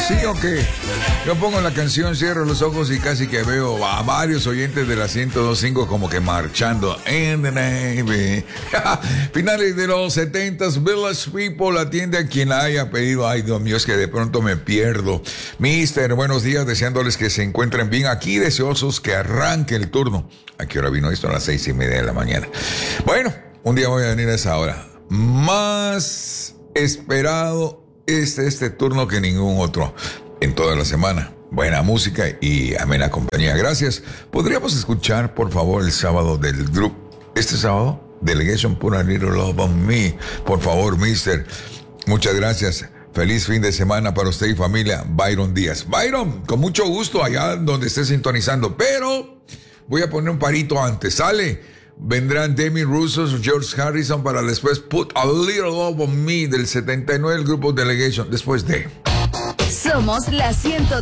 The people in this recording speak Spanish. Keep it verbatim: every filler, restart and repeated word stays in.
¿Sí o qué? Yo pongo la canción, cierro los ojos y casi que veo a varios oyentes de la ciento dos punto cinco como que marchando in the Navy. Finales de los setentas, Village People atiende a quien la haya pedido. Ay, Dios mío, es que de pronto me pierdo. Mister, buenos días, deseándoles que se encuentren bien aquí, deseosos que arranque el turno. ¿A qué hora vino esto? A las seis y media de la mañana. Bueno, un día voy a venir a esa hora. Más esperado este, este turno que ningún otro en toda la semana. Buena música y amena compañía. Gracias. ¿Podríamos escuchar, por favor, el sábado del grupo? Este sábado, Delegation Put a Little Love on Me. Por favor, mister. Muchas gracias. Feliz fin de semana para usted y familia. Byron Díaz. Byron, con mucho gusto allá donde esté sintonizando. Pero voy a poner un parito antes. Sale. Vendrán Demi Russo, George Harrison para después Put a Little Love on Me del setenta y nueve, el grupo Delegation. Después de... Somos la ciento